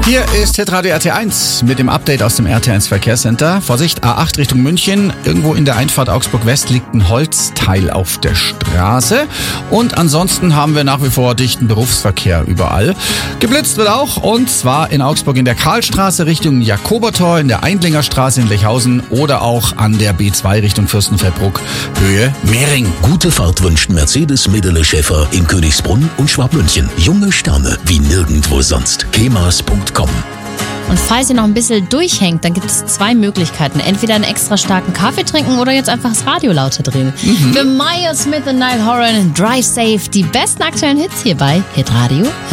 Hier ist Hitradio RT1 mit dem Update aus dem RT1 Verkehrscenter. Vorsicht, A8 Richtung München. Irgendwo in der Einfahrt Augsburg-West liegt ein Holzteil auf der Straße. Und ansonsten haben wir nach wie vor dichten Berufsverkehr überall. Geblitzt wird auch, und zwar in Augsburg in der Karlstraße Richtung Jakobertor, in der Eindlinger Straße in Lechhausen oder auch an der B2 Richtung Fürstenfeldbruck, Höhe Mehring. Gute Fahrt wünscht Mercedes Medele Schäfer in Königsbrunn und Schwabmünchen. Junge Sterne wie nirgendwo sonst. kemas.com. Und falls ihr noch ein bisschen durchhängt, dann gibt es zwei Möglichkeiten. Entweder einen extra starken Kaffee trinken oder jetzt einfach das Radio lauter drehen. Für Maya Smith und Niall Horan, Drive Safe, die besten aktuellen Hits hier bei Hitradio